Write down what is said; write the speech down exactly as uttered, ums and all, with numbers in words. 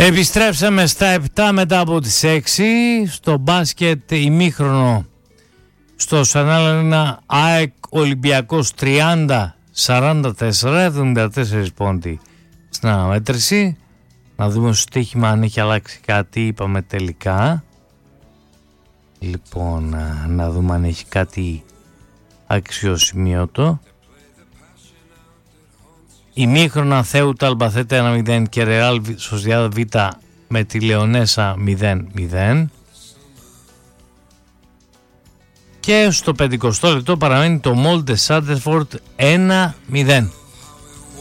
Επιστρέψαμε στα επτά μετά από τις έξι. Στο μπάσκετ ημίχρονο στο Σανάλανα, ΑΕΚ Ολυμπιακός τριάντα σαράντα τέσσερα, εβδομήντα τέσσερα πόντι στην αναμέτρηση. Να δούμε στο στοίχημα αν έχει αλλάξει κάτι, είπαμε τελικά. Λοιπόν, να δούμε αν έχει κάτι αξιοσημείωτο. Ημίχρονα Θέουτα Αλμπαθέτα ένα μηδέν και Ρεάλ Σοσιάδα Β με τη Λεωνέσα μηδέν μηδέν. Και στο πενηκοστό λεπτό παραμένει το Μόλντε Σάντερφορντ ένα μηδέν.